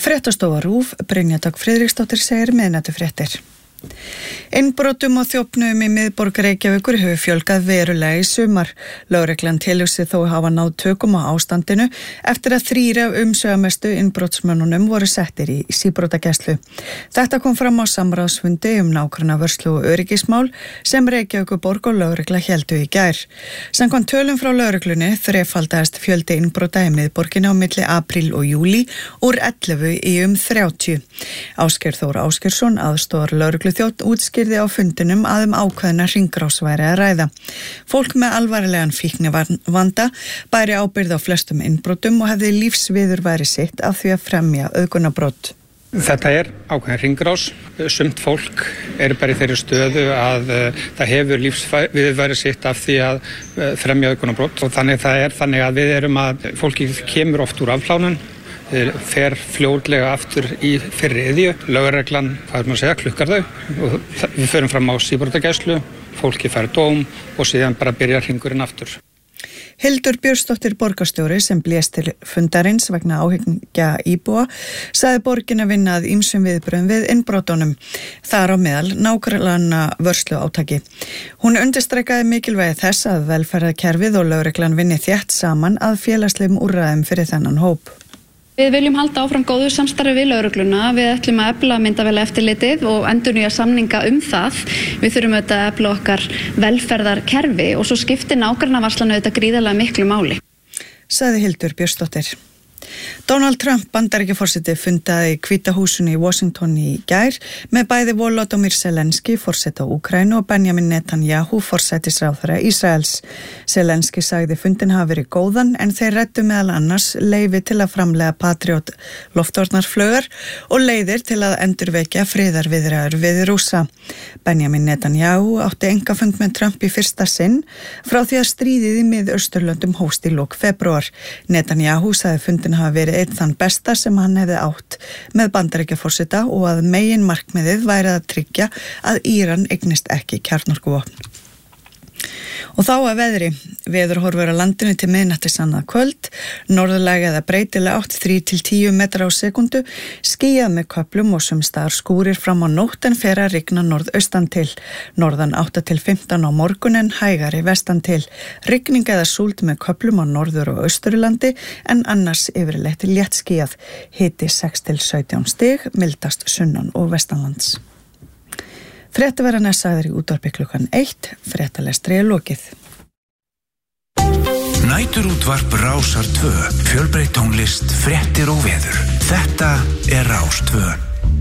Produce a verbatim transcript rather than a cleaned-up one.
Fréttastofa RÚV, Brynja Dögg Friðriksdóttir segir miðnætufréttir. Innbrotum og þjófnum í miðborg Reykjavíkur hefur fjölgað verulega í sumar. Lögreglan telur sig þó hafa náð tökum á ástandinu eftir að þrír af umsvegamestu innbrotsmönnunum voru settir í síbrotagæslu. Þetta kom fram á samráðsfundi um nágranna vörslu og öryggismál sem Reykjavíkurborg og lögregla héldu í gær. Samkvæmt tölum frá lögreglunni þrefaldaðist fjöldi innbrota í miðborginni á milli apríl og júlí úr ellefu í um þrjátíu. Ásgeir Þór Ásgeirsson, aðstoðar lögregluþjónn, útskýrði á fundinum að um ákveðna hringrás væri að ræða. Fólk með alvarlegan fíknivanda bæri ábyrgð á flestum innbrotum og hefði lífsviðurværi sitt af því að fremja auðgunarbrot. Þetta er ákveðin hringrás. Sumt fólk er bara í þeirri stöðu að uh, það hefur lífsviðurværi sitt af því að uh, fremja auðgunarbrot og þannig það er þannig að við erum að fólki kemur oft úr afplánun, fer fljótlega aftur í fyrri iðju. Lögreglan, hvað er maður að segja, klukkar þau og við förum fram á síbrotagæslu, fólki fær dóm og síðan bara byrjar hringurinn aftur. Hildur Björnsdóttir borgarstjóri sem blés til fundarins vegna áhyggja íbúa sagði borgin að vinna að ýmsum viðbrögðum við innbrotunum. Þar á meðal nágranna vörslu átaki. Hún undirstrikaði mikilvægi þess að velferðarkerfið og lögreglan vinni þétt saman að félagslegum úrræðum fyrir þennan hóp. Við viljum halda áfram góðu samstarfi við lögregluna, við ætlum að efla myndavéla eftirlitið og endurnýja samninga um það. Við þurfum auðvitað að efla okkar velferðarkerfi og svo skiptir nágrannavarslan auðvitað gríðarlega miklu máli. Sagði Hildur Björnsdóttir. Donald Trump, Bandaríkjaforseti, fundaði í Hvíta húsinu í Washington í gær með bæði Volodymyr Zelenský, forseta Úkraínu og Benjamin Netanyahu, forsætisráðherra Ísraels. Zelenský sagði fundin hafi verið góðan en þeir ræddu meðal annars leyfi til að framlega Patriot loftvarnarflaugar og leiðir til að endurvekja friðarviðræður við Rússa. Benjamin Netanyahu átti einkafund með Trump í fyrsta sinn frá því að stríðið í Mið-Austurlöndum hófst í lok febrúar. Netanyahu sagði fundin hafa verið einn þann besta sem hann hefði átt með Bandaríkjaforseta og að megin markmiðið væri að tryggja að Íran eignist ekki kjarnorkuvopn. Og þá að veðri. Veðurhorfur á landinu til miðnættis annað kvöld, norðlæg eða breytileg átt þrír til tíu metra á sekundu, skýjað með köflum og sums staðar skúrir fram á nótt en fer að rigna norðaustan til. Norðan átta til fimmtán á morgun en hægari vestan til. Rigning eða súld með köflum á norður og austurlandi en annars yfirleitt léttskýjað. Hiti sex til sautján stig, mildast sunnan og vestanlands. Fréttaverðan er sagður í útvarpi klukkan eitt, fréttalestri er lokið. Næturútvarp Rásar tvö, fjölbreytt tónlist, fréttir og veður. Þetta er Rás tvö.